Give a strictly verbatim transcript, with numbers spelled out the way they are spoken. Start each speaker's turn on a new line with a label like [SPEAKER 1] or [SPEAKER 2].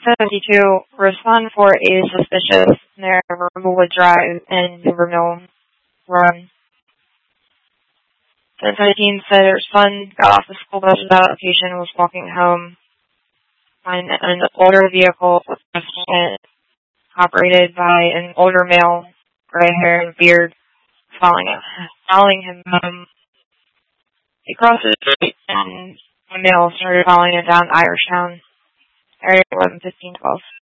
[SPEAKER 1] seventy-two, respond for a suspicious near Riverwood Drive and Rivermill Run. ten seventeen said her son got off the school bus without a patient and was walking home on an older vehicle operated by an older male, gray hair and beard, following, following him home. He crossed the street and the male started following him down Irishtown, area eleven fifteen twelve.